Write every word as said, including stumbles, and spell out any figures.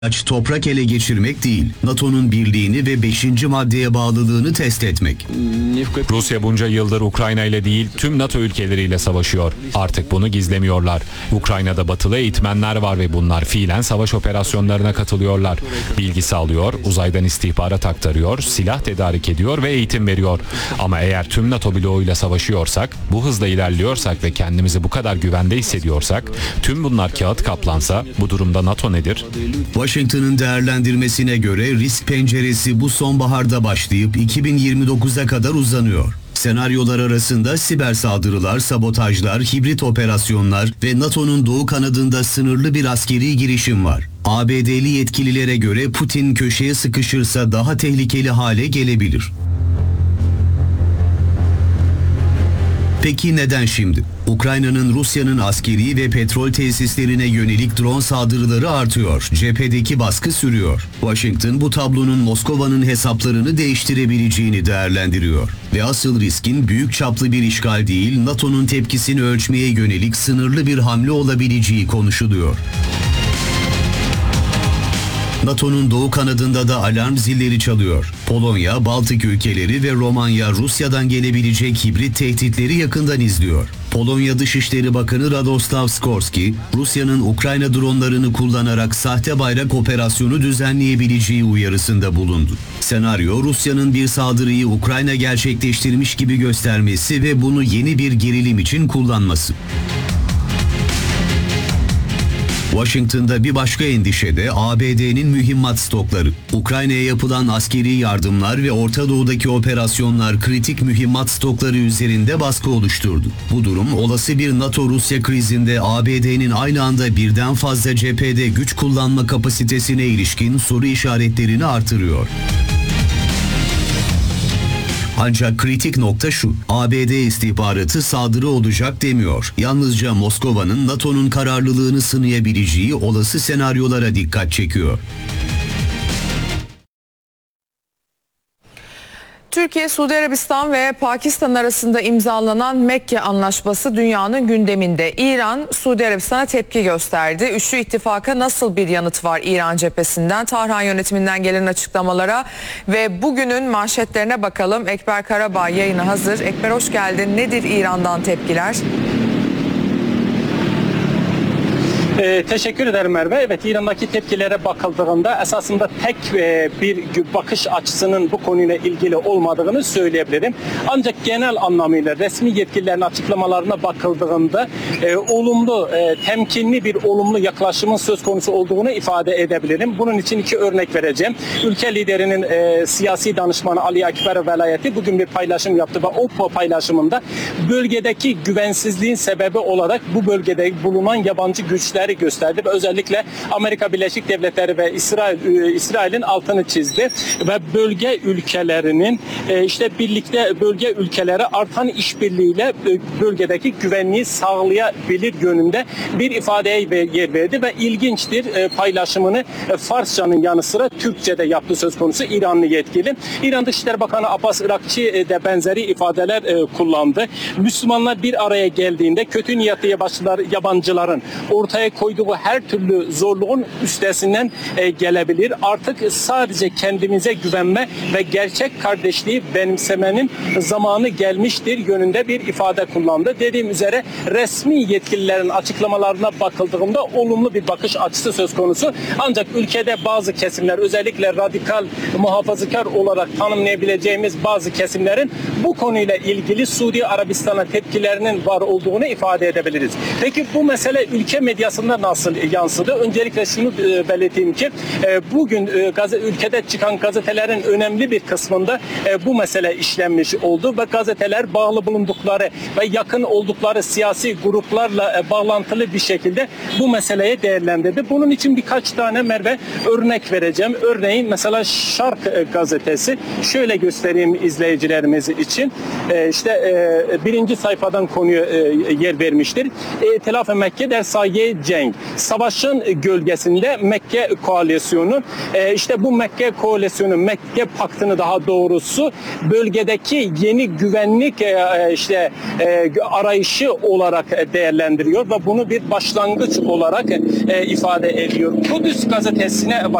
Amaç toprak ele geçirmek değil, NATO'nun birliğini ve beşinci maddeye bağlılığını test etmek. Rusya bunca yıldır Ukrayna ile değil tüm NATO ülkeleriyle savaşıyor. Artık bunu gizlemiyorlar. Ukrayna'da batılı eğitmenler var ve bunlar fiilen savaş operasyonlarına katılıyorlar. Bilgi sağlıyor, uzaydan istihbarat aktarıyor, silah tedarik ediyor ve eğitim veriyor. Ama eğer tüm NATO bloğuyla savaşıyorsak, bu hızla ilerliyorsak ve kendimizi bu kadar güvende hissediyorsak, tüm bunlar kağıt kaplansa bu durumda NATO nedir? Washington'ın değerlendirmesine göre risk penceresi bu sonbaharda başlayıp iki bin yirmi dokuza kadar uzanıyor. Senaryolar arasında siber saldırılar, sabotajlar, hibrit operasyonlar ve NATO'nun doğu kanadında sınırlı bir askeri girişim var. A B D'li yetkililere göre Putin köşeye sıkışırsa daha tehlikeli hale gelebilir. Peki neden şimdi? Ukrayna'nın Rusya'nın askeri ve petrol tesislerine yönelik drone saldırıları artıyor. Cephedeki baskı sürüyor. Washington bu tablonun Moskova'nın hesaplarını değiştirebileceğini değerlendiriyor. Ve asıl riskin büyük çaplı bir işgal değil, NATO'nun tepkisini ölçmeye yönelik sınırlı bir hamle olabileceği konuşuluyor. NATO'nun doğu kanadında da alarm zilleri çalıyor. Polonya, Baltık ülkeleri ve Romanya Rusya'dan gelebilecek hibrit tehditleri yakından izliyor. Polonya Dışişleri Bakanı Radoslav Sikorski, Rusya'nın Ukrayna dronlarını kullanarak sahte bayrak operasyonu düzenleyebileceği uyarısında bulundu. Senaryo, Rusya'nın bir saldırıyı Ukrayna gerçekleştirmiş gibi göstermesi ve bunu yeni bir gerilim için kullanması. Washington'da bir başka endişe de A B D'nin mühimmat stokları. Ukrayna'ya yapılan askeri yardımlar ve Orta Doğu'daki operasyonlar kritik mühimmat stokları üzerinde baskı oluşturdu. Bu durum olası bir NATO-Rusya krizinde A B D'nin aynı anda birden fazla cephede güç kullanma kapasitesine ilişkin soru işaretlerini artırıyor. Ancak kritik nokta şu, A B D istihbaratı saldırı olacak demiyor. Yalnızca Moskova'nın NATO'nun kararlılığını sınayabileceği olası senaryolara dikkat çekiyor. Türkiye, Suudi Arabistan ve Pakistan arasında imzalanan Mekke Anlaşması dünyanın gündeminde. İran, Suudi Arabistan'a tepki gösterdi. Üçlü ittifaka nasıl bir yanıt var İran cephesinden? Tahran yönetiminden gelen açıklamalara ve bugünün manşetlerine bakalım. Ekber Karabağ yayına hazır. Ekber, hoş geldin. Nedir İran'dan tepkiler? Ee, teşekkür ederim Merve. Evet, İran'daki tepkilere bakıldığında esasında tek e, bir bakış açısının bu konuyla ilgili olmadığını söyleyebilirim. Ancak genel anlamıyla resmi yetkililerin açıklamalarına bakıldığında e, olumlu, e, temkinli bir olumlu yaklaşımın söz konusu olduğunu ifade edebilirim. Bunun için iki örnek vereceğim. Ülke liderinin e, siyasi danışmanı Ali Ekber Velayeti bugün bir paylaşım yaptı ve o paylaşımında bölgedeki güvensizliğin sebebi olarak bu bölgede bulunan yabancı güçler gösterdi ve özellikle Amerika Birleşik Devletleri ve İsrail İsrail'in altını çizdi ve bölge ülkelerinin işte birlikte bölge ülkeleri artan işbirliğiyle bölgedeki güvenliği sağlayabilir yönünde bir ifadeye yer verdi ve ilginçtir, paylaşımını Farsçanın yanı sıra Türkçe'de yaptığı söz konusu İranlı yetkili. İran Dışişleri Bakanı Abbas Irakçı de benzeri ifadeler kullandı. Müslümanlar bir araya geldiğinde kötü niyetli yabancıların ortaya koyduğu her türlü zorluğun üstesinden e, gelebilir. Artık sadece kendimize güvenme ve gerçek kardeşliği benimsemenin zamanı gelmiştir yönünde bir ifade kullandı. Dediğim üzere resmi yetkililerin açıklamalarına bakıldığında olumlu bir bakış açısı söz konusu. Ancak ülkede bazı kesimler, özellikle radikal, muhafazakar olarak tanımlayabileceğimiz bazı kesimlerin bu konuyla ilgili Suudi Arabistan'a tepkilerinin var olduğunu ifade edebiliriz. Peki bu mesele ülke medyasında nasıl yansıdı? Öncelikle şunu belirteyim ki bugün ülkede çıkan gazetelerin önemli bir kısmında bu mesele işlenmiş oldu ve gazeteler bağlı bulundukları ve yakın oldukları siyasi gruplarla bağlantılı bir şekilde bu meseleyi değerlendirdi. Bunun için birkaç tane Merve örnek vereceğim. Örneğin mesela Şark gazetesi, şöyle göstereyim izleyicilerimiz için. İşte birinci sayfadan konuya yer vermiştir. İtilaf-ı Mekke der saye cenk. Savaşın gölgesinde Mekke koalisyonu, e, işte bu Mekke koalisyonu, Mekke paktını daha doğrusu bölgedeki yeni güvenlik e, işte e, arayışı olarak değerlendiriyor ve bunu bir başlangıç olarak e, ifade ediyor. Kudüs gazetesine